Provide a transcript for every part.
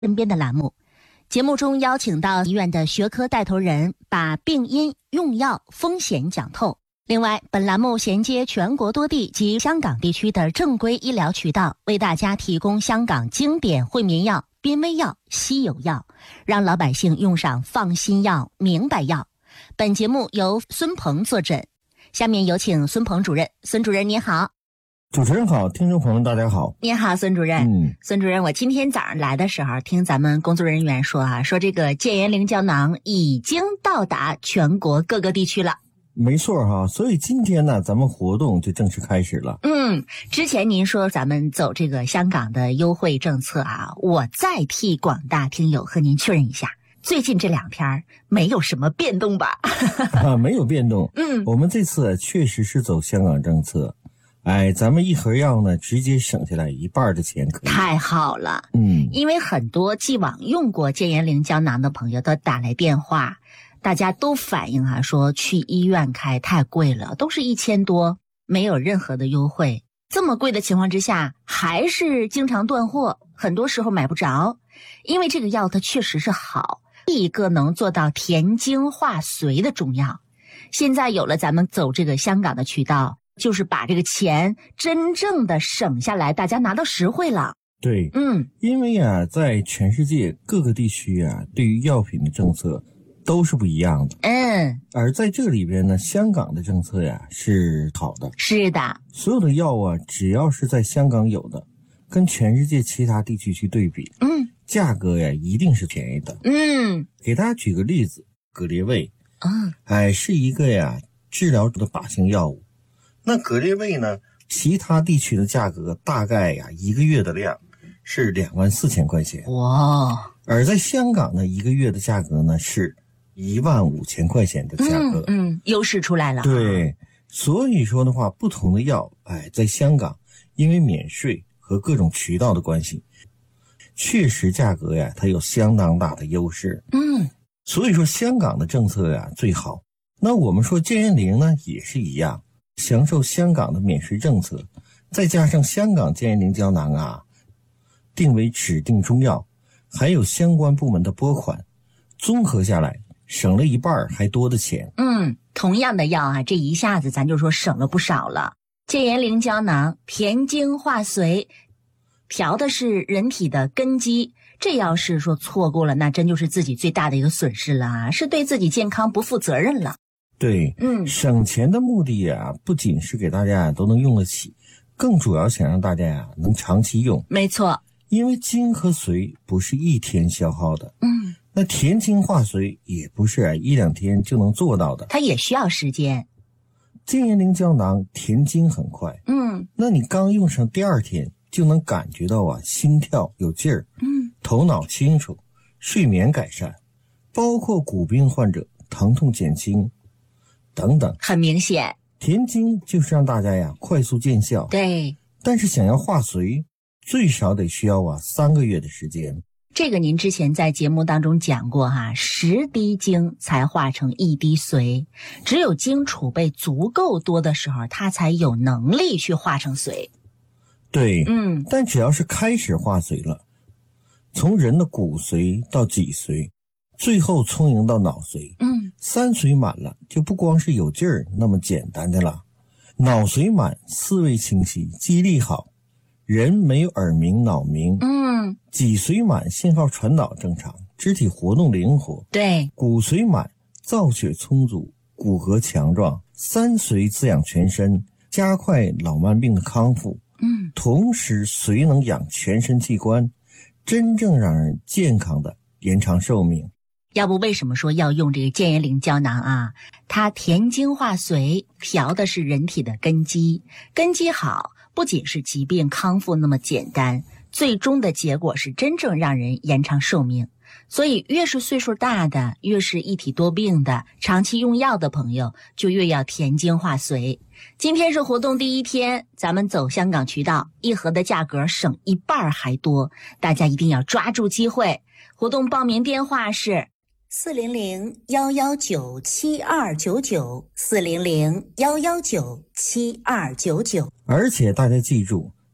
身边的栏目。节目中邀请到医院的学科带头人，把病因、用药、风险讲透。另外，本栏目衔接全国多地及香港地区的正规医疗渠道，为大家提供香港经典惠民药、濒危药、稀有药，让老百姓用上放心药、明白药。本节目由孙鹏坐诊，下面有请孙鹏主任。孙主任您好。 主持人好，听众朋友们大家好。 您好，孙主任。孙主任，我今天早上来的时候，听咱们工作人员说说这个健颜灵胶囊已经到达全国各个地区了。 没错哈，所以今天呢，咱们活动就正式开始了。 之前您说咱们走这个香港的优惠政策啊，我再替广大听友和您确认一下，最近这2天没有什么变动吧？ 没有变动。我们这次确实是走香港政策。咱们一盒药呢，直接省下来1半的钱可以。 太好了。因为很多既往用过健颜灵胶囊的朋友都打来电话，大家都反映说去医院开太贵了，都是1000多，没有任何的优惠。这么贵的情况之下，还是经常断货，很多时候买不着。因为这个药它确实是好，一个能做到填精化髓的中药。现在有了咱们走这个香港的渠道，就是把这个钱真正的省下来，大家拿到实惠了。 对，因为在全世界各个地区对于药品的政策都是不一样的。而在这里边呢，香港的政策是好的。 是的， 所有的药只要是在香港有的，跟全世界其他地区去对比，价格一定是便宜的。给大家举个例子，格列卫，是一个治疗的靶性药物。那格列卫呢，其他地区的价格大概1个月的量是24000块钱。 哇！ 而在香港呢，1个月的价格呢是15000块钱的价格。 优势出来了。 对，所以说的话，不同的药，在香港因为免税和各种渠道的关系，确实价格它有相当大的优势。所以说香港的政策最好。那我们说健颜灵呢也是一样，享受香港的免税政策，再加上香港健颜灵胶囊定为指定中药，还有相关部门的拨款，综合下来省了1半还多的钱。 同样的药这一下子咱就说省了不少了。健颜灵胶囊填精化髓，调的是人体的根基，这要是说错过了，那真就是自己最大的一个损失了，是对自己健康不负责任了。 对，省钱的目的不仅是给大家都能用得起，更主要想让大家能长期用。 没错， 因为精和髓不是1天消耗的，那填精化髓也不是1-2天就能做到的， 它也需要时间。 健颜灵胶囊填精很快，那你刚用上第2天就能感觉到心跳有劲儿，头脑清楚，睡眠改善，包括骨病患者疼痛减轻等等， 很明显。 填精就是让大家快速见效。 对， 但是想要化髓，最少得需要3个月的时间。 这个您之前在节目当中讲过10滴精才化成1滴髓，只有精储备足够多的时候，它才有能力去化成髓。 对，但只要是开始化髓了，从人的骨髓到脊髓，最后充盈到脑髓，3髓满了，就不光是有劲儿那么简单的了。脑髓满，思维清晰，记忆力好，人没有耳鸣脑鸣。脊髓满，信号传导正常，肢体活动灵活。 对， 骨髓满，造血充足，骨骼强壮。3髓滋养全身，加快老慢病的康复。同时髓能养全身器官，真正让人健康的延长寿命。 要不为什么说要用这个健颜灵胶囊它填精化髓，调的是人体的根基，根基好，不仅是疾病康复那么简单，最终的结果是真正让人延长寿命。所以越是岁数大的，越是一体多病的，长期用药的朋友，就越要填精化髓。今天是活动第1天，咱们走香港渠道，一盒的价格省1半还多，大家一定要抓住机会。活动报名电话是400-119-7299，400-119-7299。而且大家记住，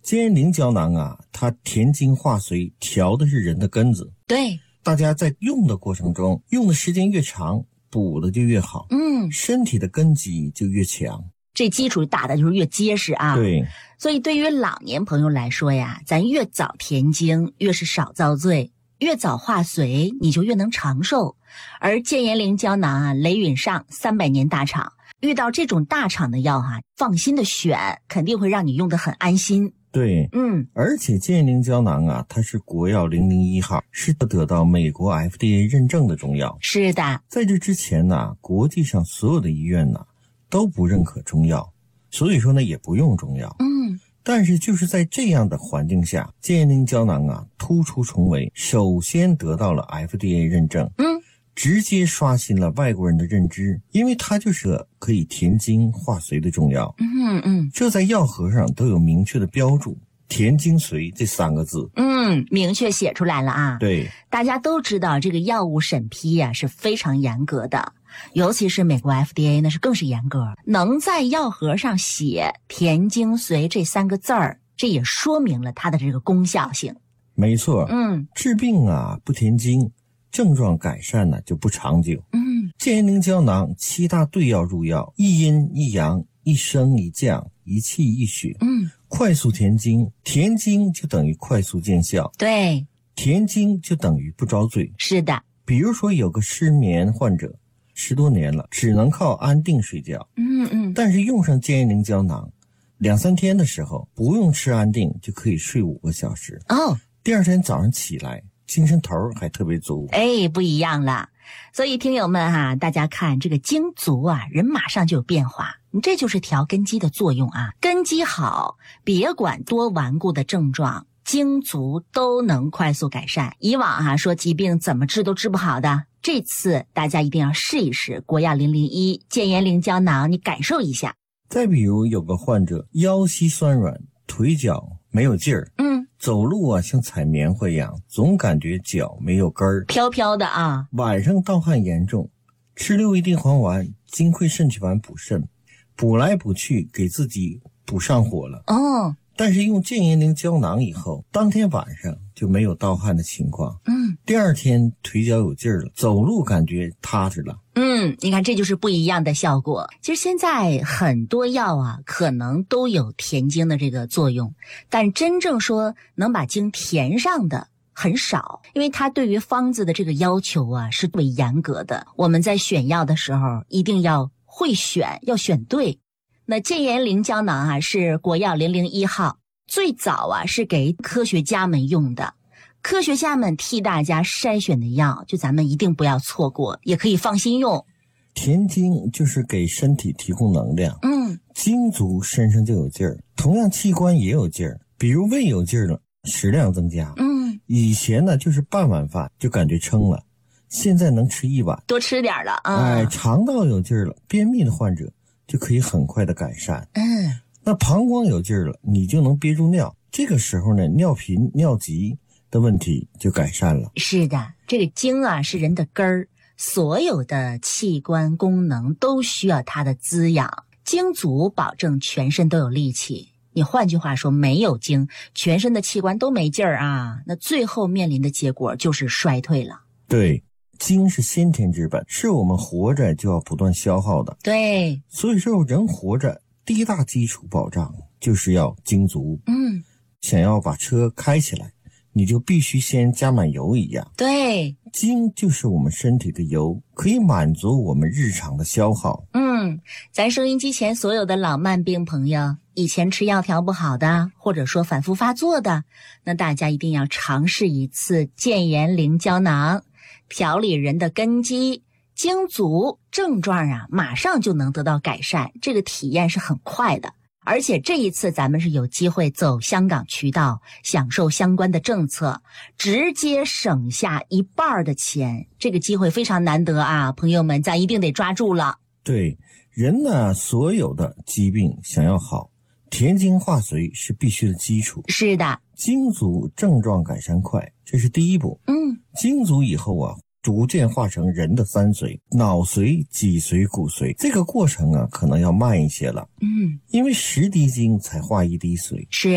坚叶灵胶囊啊，它填精化髓，调的是人的根子。 对， 大家在用的过程中，用的时间越长，补的就越好，身体的根基就越强， 这基础打的就是越结实啊。 对， 所以对于老年朋友来说呀，咱越早填精，越是少遭罪，越早化髓，你就越能长寿。而健颜灵胶囊啊，雷允上300年大厂，遇到这种大厂的药放心的选，肯定会让你用得很安心。 对，而且健叶灵胶囊啊，它是国药001号，是得到美国 FDA 认证的中药。 是的， 在这之前呢，国际上所有的医院呢都不认可中药，所以说呢也不用中药。但是就是在这样的环境下，健叶灵胶囊啊突出重围，首先得到了 FDA 认证。直接刷新了外国人的认知，因为它就是个可以填精化髓的中药。这在药盒上都有明确的标注，填精髓这3个字。 明确写出来了啊。 对， 大家都知道这个药物审批啊是非常严格的，尤其是美国 FDA 那是更是严格，能在药盒上写填精髓这3个字儿，这也说明了它的这个功效性。 没错，治病啊不填精，症状改善呢就不长久。健叶灵胶囊7大对药入药，一阴一阳，一升一降，一气一血。快速填精，填精就等于快速见效。 对， 填精就等于不遭罪。 是的。 比如说有个失眠患者10多年了，只能靠安定睡觉。但是用上健叶灵胶囊，2-3天的时候不用吃安定就可以睡5个小时。第二天早上起来精神头还特别足。 不一样了。所以听友们大家看这个精足啊，人马上就有变化。这就是调根基的作用啊，根基好，别管多顽固的症状，精足都能快速改善。以往说疾病怎么治都治不好的，这次大家一定要试一试国药001健颜灵胶囊，你感受一下。 再比如有个患者腰膝酸软，腿脚没有劲儿，走路啊像踩棉花一样，总感觉脚没有根儿， 飘飘的啊。 晚上盗汗严重，吃6味地黄丸、金匮肾气丸补肾，补来补去给自己补上火了。但是用健颜灵胶囊以后，当天晚上就没有盗汗的情况。第二天腿脚有劲儿了，走路感觉踏实了。 你看这就是不一样的效果。其实现在很多药啊可能都有填精的这个作用，但真正说能把精填上的很少，因为它对于方子的这个要求啊是特别严格的。我们在选药的时候一定要会选，要选对。那健颜灵胶囊是国药001号，最早是给科学家们用的。科学家们替大家筛选的药，就咱们一定不要错过，也可以放心用。 填精就是给身体提供能量，精足身上就有劲儿，同样器官也有劲儿，比如胃有劲儿了，食量增加。以前呢就是半碗饭就感觉撑了，现在能吃1碗， 多吃点了。 肠道有劲儿了，便秘的患者就可以很快的改善。那膀胱有劲儿了，你就能憋住尿，这个时候呢尿频尿急的问题就改善了。 是的，这个精是人的根儿，所有的器官功能都需要它的滋养，精足保证全身都有力气。你换句话说，没有精，全身的器官都没劲儿那最后面临的结果就是衰退了。 对，精是先天之本，是我们活着就要不断消耗的。 对， 所以说人活着第一大基础保障就是要精足。想要把车开起来，你就必须先加满油一样。 对， 精就是我们身体的油，可以满足我们日常的消耗。 咱收音机前所有的老慢病朋友，以前吃药调不好的，或者说反复发作的，那大家一定要尝试一次健颜灵胶囊，调理人的根基，精足，症状马上就能得到改善，这个体验是很快的。而且这一次咱们是有机会走香港渠道，享受相关的政策，直接省下1半的钱，这个机会非常难得朋友们咱一定得抓住了。 对，人呢所有的疾病想要好，填精化髓是必须的基础。 是的， 精足症状改善快，这是第一步。精足以后逐渐化成人的3髓，脑髓、脊髓、骨髓，这个过程可能要慢一些了。因为10滴精才化1滴髓， 是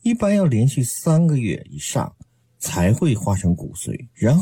一般要连续3个月以上才会化成骨髓，然后